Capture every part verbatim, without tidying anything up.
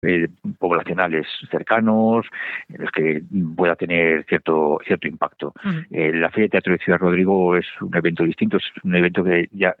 eh, poblacionales cercanos, en los que pueda tener cierto cierto impacto. Uh-huh. Eh, la Feria de Teatro de Ciudad Rodrigo es un evento distinto, es un evento que ya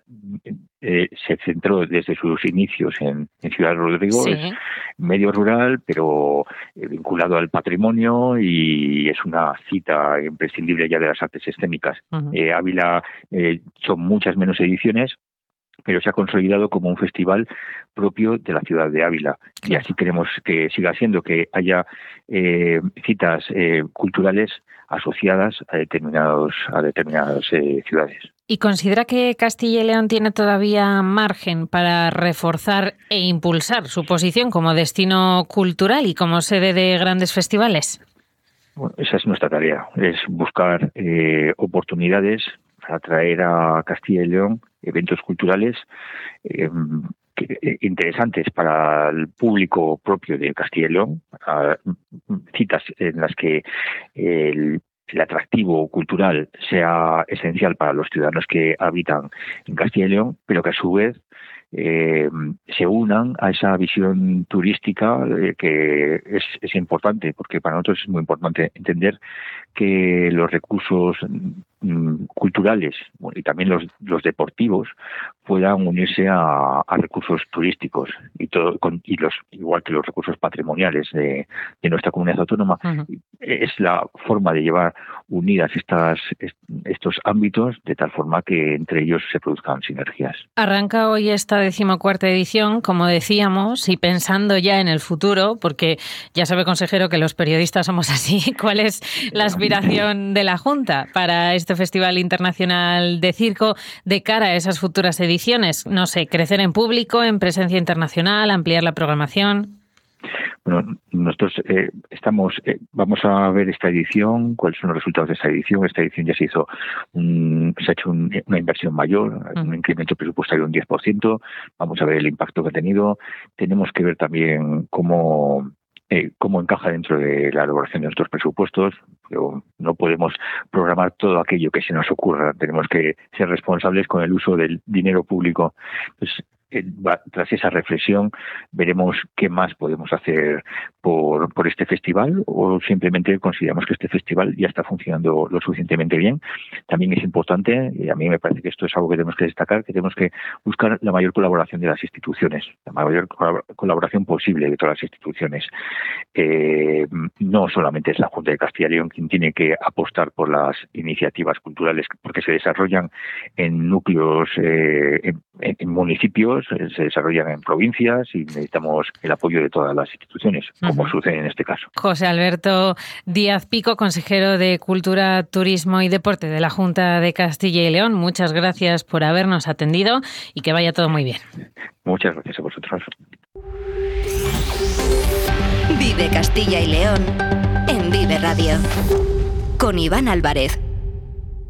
eh, se centró desde sus inicios en, en Ciudad Rodrigo, sí. Es medio rural, pero eh, vinculado al patrimonio, y es una cita imprescindible ya de las artes escénicas. Uh-huh. Eh, Ávila eh, son muchas menos ediciones, pero se ha consolidado como un festival propio de la ciudad de Ávila. Claro. Y así queremos que siga siendo, que haya eh, citas eh, culturales asociadas a determinados a determinadas eh, ciudades. ¿Y considera que Castilla y León tiene todavía margen para reforzar e impulsar su posición como destino cultural y como sede de grandes festivales? Bueno, esa es nuestra tarea, es buscar eh, oportunidades para atraer a Castilla y León eventos culturales eh, que, eh, interesantes para el público propio de Castilla y León, a, citas en las que el, el atractivo cultural sea esencial para los ciudadanos que habitan en Castilla y León, pero que a su vez Eh, se unan a esa visión turística eh, que es, es importante, porque para nosotros es muy importante entender que los recursos mm, culturales, bueno, y también los, los deportivos puedan unirse a, a recursos turísticos y todo con, y los igual que los recursos patrimoniales de, de nuestra comunidad autónoma. Uh-huh. Es la forma de llevar unidas estas estos ámbitos de tal forma que entre ellos se produzcan sinergias. Arranca hoy esta decimocuarta edición, como decíamos, y pensando ya en el futuro, porque ya sabe, consejero, que los periodistas somos así. ¿Cuál es la aspiración de la Junta para este Festival Internacional de Circo de cara a esas futuras ediciones? No sé, crecer en público, en presencia internacional, ampliar la programación. Bueno, nosotros eh, estamos, eh, vamos a ver esta edición, cuáles son los resultados de esta edición. Esta edición ya se hizo, un, se ha hecho un, una inversión mayor, uh-huh. un incremento presupuestario de un diez por ciento. Vamos a ver el impacto que ha tenido. Tenemos que ver también cómo, eh, cómo encaja dentro de la elaboración de nuestros presupuestos. Pero no podemos programar todo aquello que se nos ocurra. Tenemos que ser responsables con el uso del dinero público. Entonces, tras esa reflexión veremos qué más podemos hacer por, por este festival, o simplemente consideramos que este festival ya está funcionando lo suficientemente bien. También es importante, y a mí me parece que esto es algo que tenemos que destacar, que tenemos que buscar la mayor colaboración de las instituciones, la mayor colaboración posible de todas las instituciones. Eh, no solamente es la Junta de Castilla y León quien tiene que apostar por las iniciativas culturales, porque se desarrollan en núcleos, eh, en, en municipios, se desarrollan en provincias, y necesitamos el apoyo de todas las instituciones, como uh-huh. sucede en este caso. José Alberto Díaz Pico, consejero de Cultura, Turismo y Deporte de la Junta de Castilla y León, muchas gracias por habernos atendido y que vaya todo muy bien. Muchas gracias a vosotros. Vive Castilla y León en Vive Radio con Iván Álvarez.